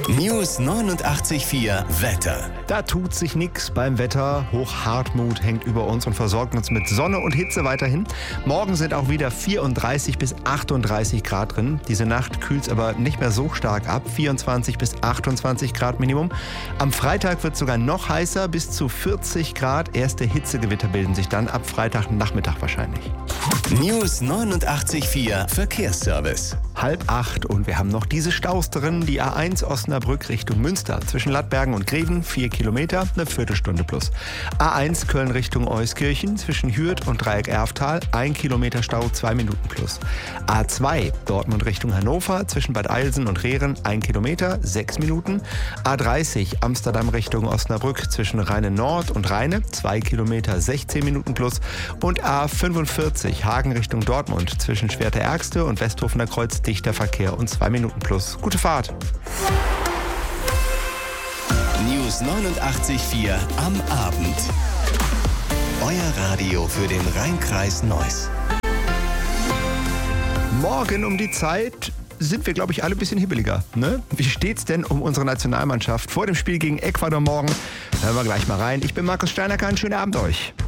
News 89,4 Wetter. Da tut sich nichts beim Wetter. Hochhartmut hängt über uns und versorgt uns mit Sonne und Hitze weiterhin. Morgen sind auch wieder 34 bis 38 Grad drin. Diese Nacht kühlt es aber nicht mehr so stark ab. 24 bis 28 Grad Minimum. Am Freitag wird es sogar noch heißer, bis zu 40 Grad. Erste Hitzegewitter bilden sich dann ab Freitagnachmittag wahrscheinlich. News 89,4 Verkehrsservice. 7:30 und wir haben noch diese Staus drin. Die A1 Osnabrück Richtung Münster. Zwischen Lattbergen und Greven 4 Kilometer, eine Viertelstunde plus. A1 Köln Richtung Euskirchen. Zwischen Hürth und Dreieck Erftal 1 Kilometer Stau, 2 Minuten plus. A2 Dortmund Richtung Hannover. Zwischen Bad Eilsen und Rehren 1 Kilometer, 6 Minuten. A30 Amsterdam Richtung Osnabrück. Zwischen Rheine Nord und Rheine 2 Kilometer, 16 Minuten plus. Und A45 Hagen Richtung Dortmund. Zwischen Schwerte-Ärgste und Westhofener Kreuz dichter Verkehr und 2 Minuten plus. Gute Fahrt. News 89,4 am Abend. Euer Radio für den Rhein-Kreis Neuss. Morgen um die Zeit sind wir, glaube ich, alle ein bisschen hibbeliger. Ne? Wie steht's denn um unsere Nationalmannschaft vor dem Spiel gegen Ecuador morgen? Hören wir gleich mal rein. Ich bin Markus Steinacker. Einen schönen Abend euch.